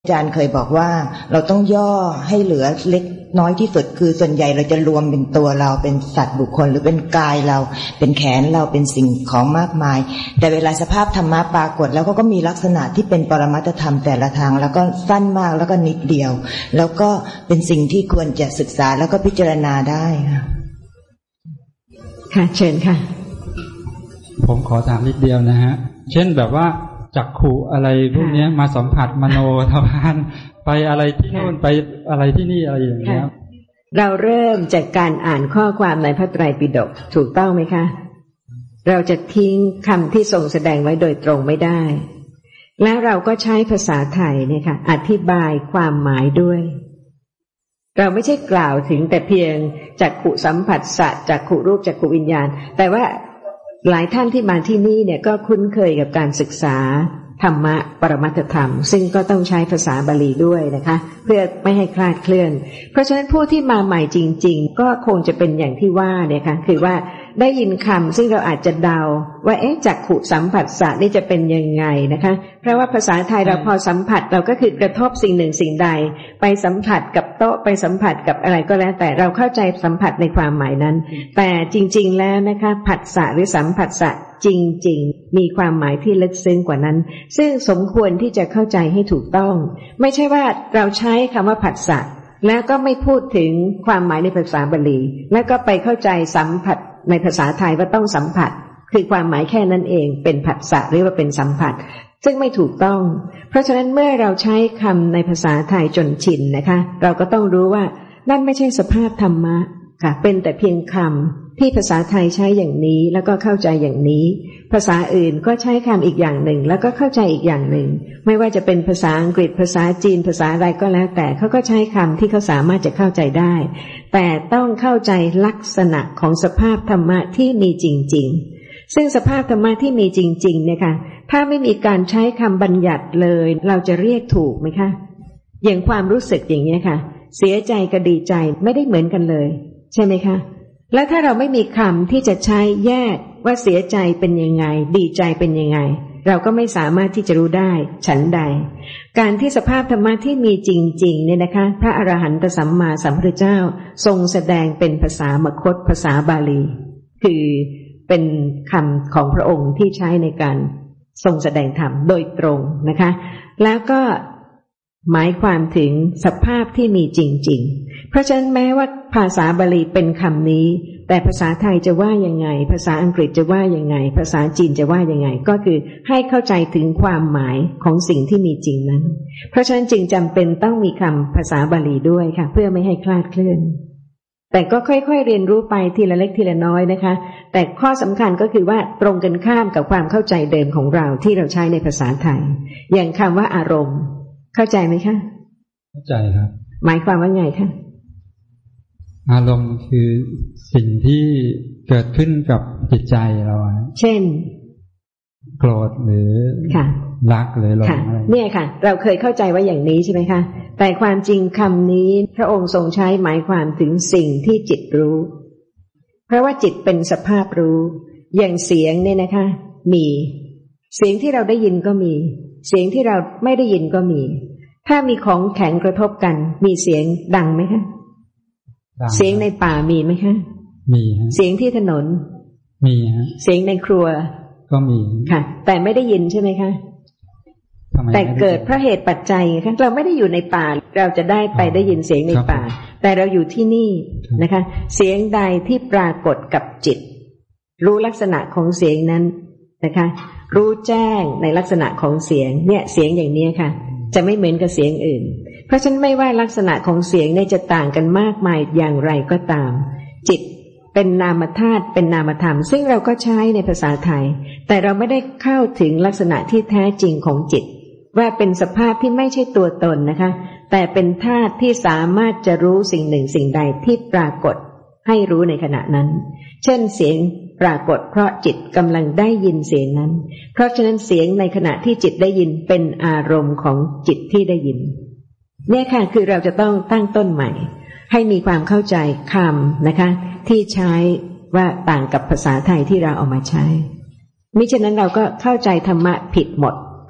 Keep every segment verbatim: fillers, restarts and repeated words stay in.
อาจารย์เคยบอกว่าเราต้องย่อให้เหลือเล็กน้อยที่สุดคือส่วนใหญ่เราจะรวมเป็นตัวเราเป็นสัตว์บุคคลหรือเป็นกายเราเป็นแขนเราเป็นสิ่งของมากมายแต่เวลาสภาพธรรมะปรากฏแล้วก็มีลักษณะที่เป็นปรมัตถธรรมแต่ละทางแล้วก็สั้นมากแล้วก็นิดเดียวแล้วก็เป็นสิ่งที่ควรจะศึกษาแล้วก็พิจารณาได้ค่ะค่ะเชิญค่ะผมขอถามนิดเดียวนะฮะเช่นแบบว่าจักขุอะไรพวกนี้มาสัมผัสมโนทวารไปอะไรที่โน่นไปอะไรที่นี่อะไรอย่างเงี้ยเราเริ่มจากการอ่านข้อความในพระไตรปิฎกถูกต้องไหมคะเราจะทิ้งคำที่ทรงแสดงไว้โดยตรงไม่ได้แล้วเราก็ใช้ภาษาไทยเนี่ยค่ะอธิบายความหมายด้วยเราไม่ใช่กล่าวถึงแต่เพียงจักขุสัมผัสสะจักขุรูปจักขุวิญญาณแต่ว่าหลายท่านที่มาที่นี่เนี่ยก็คุ้นเคยกับการศึกษาธรรมะปรมัตถธรรมซึ่งก็ต้องใช้ภาษาบาลีด้วยนะคะเพื่อไม่ให้คลาดเคลื่อนเพราะฉะนั้นผู้ที่มาใหม่จริงๆก็คงจะเป็นอย่างที่ว่าเนี่ยค่ะคือว่าได้ยินคำซึ่งเราอาจจะเดาว่าเอ๊ะจักขุสัมผัสสะนี่จะเป็นยังไงนะคะเพราะว่าภาษาไทยเราพอสัมผัสเราก็คือกระทบสิ่งหนึ่งสิ่งใดไปสัมผัสกับโต๊ะไปสัมผัสกับอะไรก็แล้วแต่เราเข้าใจสัมผัสในความหมายนั้นแต่จริงๆแล้วนะคะผัสสะหรือสัมผัสสะจริงๆมีความหมายที่ลึกซึ้งกว่านั้นซึ่งสมควรที่จะเข้าใจให้ถูกต้องไม่ใช่ว่าเราใช้คำว่าผัสสะแล้วก็ไม่พูดถึงความหมายในภาษาบาลีแล้วก็ไปเข้าใจสัมผัสในภาษาไทยว่าต้องสัมผัสคือความหมายแค่นั้นเองเป็นผัสสะหรือว่าเป็นสัมผัสซึ่งไม่ถูกต้องเพราะฉะนั้นเมื่อเราใช้คำในภาษาไทยจนชินนะคะเราก็ต้องรู้ว่านั่นไม่ใช่สภาพธรรมะค่ะเป็นแต่เพียงคำที่ภาษาไทยใช้อย่างนี้แล้วก็เข้าใจอย่างนี้ภาษาอื่นก็ใช้คำอีกอย่างหนึ่งแล้วก็เข้าใจอีกอย่างหนึ่งไม่ว่าจะเป็นภาษาอังกฤษภาษาจีนภาษาอะไรก็แล้วแต่เขาก็ใช้คำที่เขาสามารถจะเข้าใจได้แต่ต้องเข้าใจลักษณะของสภาพธรรมะที่มีจริงๆซึ่งสภาพธรรมะที่มีจริงๆเนี่ยค่ะถ้าไม่มีการใช้คำบัญญัติเลยเราจะเรียกถูกไหมคะอย่างความรู้สึกอย่างนี้ค่ะเสียใจกับดีใจไม่ได้เหมือนกันเลยใช่ไหมคะแล้วถ้าเราไม่มีคำที่จะใช้แยกว่าเสียใจเป็นยังไงดีใจเป็นยังไงเราก็ไม่สามารถที่จะรู้ได้ฉันใดการที่สภาพธรรมะที่มีจริงๆเนี่ยนะคะพระอรหันตสัมมาสัมพุทธเจ้าทรงแสดงเป็นภาษามคธภาษาบาลีคือเป็นคำของพระองค์ที่ใช้ในการทรงแสดงธรรมโดยตรงนะคะแล้วก็หมายความถึงสภาพที่มีจริงๆเพราะฉะนั้นแม้ว่าภาษาบาลีเป็นคำนี้แต่ภาษาไทยจะว่ายังไงภาษาอังกฤษจะว่ายังไงภาษาจีนจะว่ายังไงก็คือให้เข้าใจถึงความหมายของสิ่งที่มีจริงนั้นเพราะฉะนั้นจึงจำเป็นต้องมีคำภาษาบาลีด้วยค่ะเพื่อไม่ให้คลาดเคลื่อนแต่ก็ค่อยๆเรียนรู้ไปทีละเล็กทีละน้อยนะคะแต่ข้อสำคัญก็คือว่าตรงกันข้ามกับความเข้าใจเดิมของเราที่เราใช้ในภาษาไทยอย่างคำว่าอารมณ์เข้าใจไหมคะเข้าใจครับหมายความว่าไงคะอารมณ์คือสิ่งที่เกิดขึ้นกับจิตใจเราเช่นโกรธหรือรักหรือหลงอะไรเนี่ยค่ะเราเคยเข้าใจว่าอย่างนี้ใช่ไหมคะแต่ความจริงคำนี้พระองค์ทรงใช้หมายความถึงสิ่งที่จิตรู้เพราะว่าจิตเป็นสภาพรู้อย่างเสียงเนี่ยนะคะมีเสียงที่เราได้ยินก็มีเสียงที่เราไม่ได้ยินก็มีถ้ามีของแข็งกระทบกันมีเสียงดังไหมคะเสียงในป่ามีไหมคะมีฮะเสียงที่ถนนมีฮะเสียงในครัวก็มีค่ะแต่ไม่ได้ยินใช่ไหมคะแต่เกิดเพราะเหตุปัจจัยค่ะเราไม่ได้อยู่ในป่าเราจะได้ไปได้ยินเสียงในป่าแต่เราอยู่ที่นี่นะคะเสียงใดที่ปรากฏกับจิตรู้ลักษณะของเสียงนั้นนะคะรู้แจ้งในลักษณะของเสียงเนี่ยเสียงอย่างนี้ค่ะจะไม่เหมือนกับเสียงอื่นเพราะฉะนั้นไม่ว่าลักษณะของเสียงเนี่ยจะต่างกันมากมายอย่างไรก็ตามจิตเป็นนามธาตุเป็นนามธรรมซึ่งเราก็ใช้ในภาษาไทยแต่เราไม่ได้เข้าถึงลักษณะที่แท้จริงของจิตว่าเป็นสภาพที่ไม่ใช่ตัวตนนะคะแต่เป็นธาตุที่สามารถจะรู้สิ่งหนึ่งสิ่งใดที่ปรากฏให้รู้ในขณะนั้นเช่นเสียงปรากฏเพราะจิตกำลังได้ยินเสียงนั้นเพราะฉะนั้นเสียงในขณะที่จิตได้ยินเป็นอารมณ์ของจิตที่ได้ยินเนี่ยค่ะคือเราจะต้องตั้งต้นใหม่ให้มีความเข้าใจคำนะคะที่ใช้ว่าต่างกับภาษาไทยที่เราเอามาใช้มิฉะนั้นเราก็เข้าใจธรรมะผิดหมด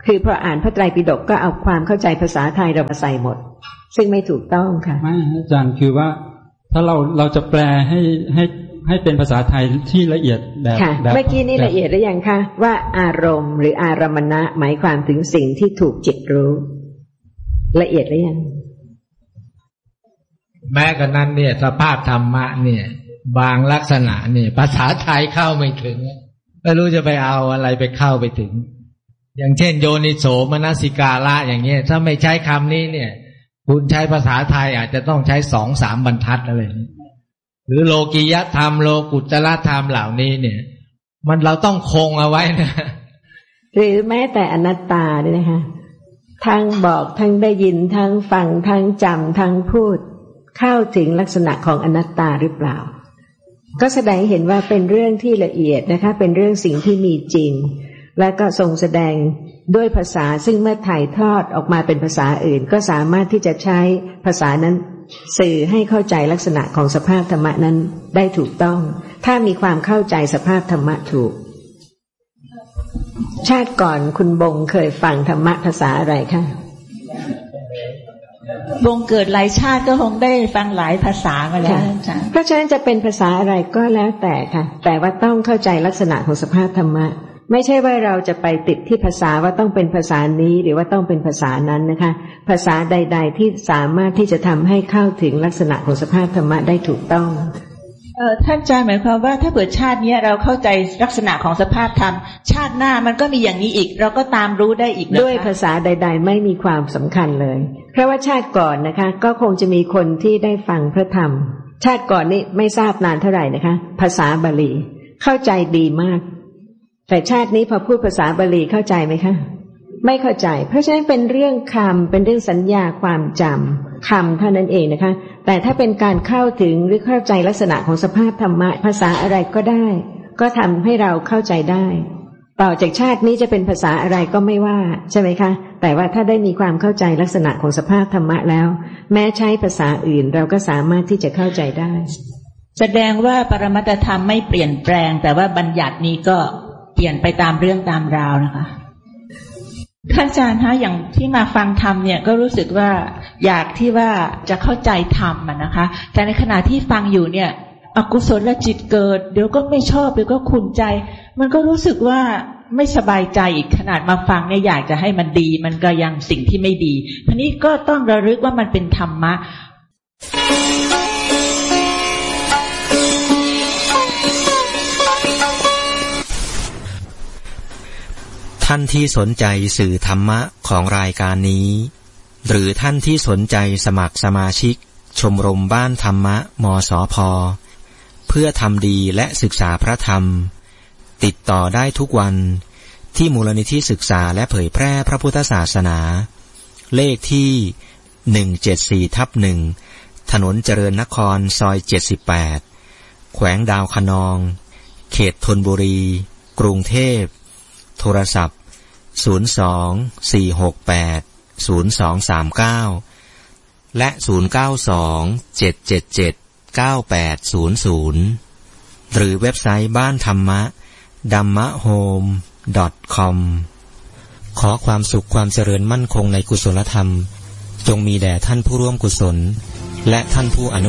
คือพออ่านพระไตรปิฎกก็เอาความเข้าใจภาษาไทยเรามาใส่หมดซึ่งไม่ถูกต้องค่ะไม่อาจารย์คือว่าถ้าเราเราจะแปลให้ให้ให้เป็นภาษาไทยที่ละเอียดแบบเมื่อกี้นี่ละเอียดหรือยังคะว่าอารมณ์หรืออารมณะหมายความถึงสิ่งที่ถูกจิตรู้ละเอียดหรือยังแม้กระนั้นเนี่ยสภาพธรรมะเนี่ยบางลักษณะเนี่ยภาษาไทยเข้าไม่ถึงไม่รู้จะไปเอาอะไรไปเข้าไปถึงอย่างเช่นโยนิโสมนสิการะอย่างเงี้ยถ้าไม่ใช้คำนี้เนี่ยคุณใช้ภาษาไทยอาจจะต้องใช้สองสามบรรทัดอะไรหรือโลกิยธรรมโลกุตตรธรรมเหล่านี้เนี่ยมันเราต้องคงเอาไว้นะหรือแม้แต่อนัตตาด้วยนะคะทั้งบอกทั้งได้ยินทั้งฟังทั้งจำทั้งพูดเข้าถึงลักษณะของอนัตตาหรือเปล่าก็แสดงเห็นว่าเป็นเรื่องที่ละเอียดนะคะเป็นเรื่องสิ่งที่มีจริงและก็ทรงแสดงด้วยภาษาซึ่งเมื่อถ่ายทอดออกมาเป็นภาษาอื่นก็สามารถที่จะใช้ภาษานั้นสื่อให้เข้าใจลักษณะของสภาพธรรมะนั้นได้ถูกต้องถ้ามีความเข้าใจสภาพธรรมะถูกชาติก่อนคุณบงเคยฟังธรรมะภาษาอะไรคะบงเกิดหลายชาติก็คงได้ฟังหลายภาษามาแล้วเพราะฉะนั้นจะเป็นภาษาอะไรก็แล้วแต่ค่ะแต่ว่าต้องเข้าใจลักษณะของสภาพธรรมะไม่ใช่ว่าเราจะไปติดที่ภาษาว่าต้องเป็นภาษานี้หรือว่าต้องเป็นภาษานั้นนะคะภาษาใดๆที่สามารถที่จะทำให้เข้าถึงลักษณะของสภาพธรรมะได้ถูกต้องเอ่อท่านอาจารย์หมายความว่าถ้าเกิดชาตินี้เราเข้าใจลักษณะของสภาพธรรมชาติหน้ามันก็มีอย่างนี้อีกเราก็ตามรู้ได้อีกด้วยภาษาใดๆไม่มีความสำคัญเลยเพราะว่าชาติก่อนนะคะก็คงจะมีคนที่ได้ฟังพระธรรมชาติก่อนนี่ไม่ทราบนานเท่าไหร่นะคะภาษาบาลีเข้าใจดีมากแต่ชาตินี้พอพูดภาษาบาลีเข้าใจไหมคะไม่เข้าใจเพราะฉะนั้นเป็นเรื่องคำเป็นเรื่องสัญญาความจำคำเท่านั้นเองนะคะแต่ถ้าเป็นการเข้าถึงหรือเข้าใจลักษณะของสภาพธรรมะภาษาอะไรก็ได้ก็ทำให้เราเข้าใจได้ต่อจากชาตินี้จะเป็นภาษาอะไรก็ไม่ว่าใช่ไหมคะแต่ว่าถ้าได้มีความเข้าใจลักษณะของสภาพธรรมะแล้วแม้ใช้ภาษาอื่นเราก็สามารถที่จะเข้าใจได้แสดงว่าปรมัตถธรรมไม่เปลี่ยนแปลงแต่ว่าบัญญัตินี้ก็เปลี่ยนไปตามเรื่องตามราวนะคะท่านอาจารย์คะอย่างที่มาฟังธรรมเนี่ยก็รู้สึกว่าอยากที่ว่าจะเข้าใจธรรมอ่ะนะคะแต่ในขณะที่ฟังอยู่เนี่ยอกุศลจิตเกิดเดี๋ยวก็ไม่ชอบเดี๋ยวก็ขุ่นใจมันก็รู้สึกว่าไม่สบายใจอีกขนาดมาฟังเนี่ยอยากจะให้มันดีมันก็ยังสิ่งที่ไม่ดีทีนี้ก็ต้องระลึกว่ามันเป็นธรรมะท่านที่สนใจสื่อธรรมะของรายการนี้หรือท่านที่สนใจสมัครสมาชิกชมรมบ้านธรรมะมสพ.เพื่อทำดีและศึกษาพระธรรมติดต่อได้ทุกวันที่มูลนิธิศึกษาและเผยแพร่พระพุทธศาสนาเลขที่หนึ่งเจ็ดสี่ทับหนึ่งถนนเจริญนครซอยเจ็ดสิบแปดแขวงดาวคะนองเขตธนบุรีกรุงเทพโทรศัพท์ศูนย์ สอง สี่ หก แปด ศูนย์ สอง สาม เก้าและศูนย์ เก้า สอง เจ็ด เจ็ด เจ็ด เก้า แปด ศูนย์ ศูนย์หรือเว็บไซต์บ้านธรรมะ ดัมมะโฮม ดอท คอม ขอความสุขความเจริญมั่นคงในกุศลธรรมจงมีแด่ท่านผู้ร่วมกุศลและท่านผู้อนุ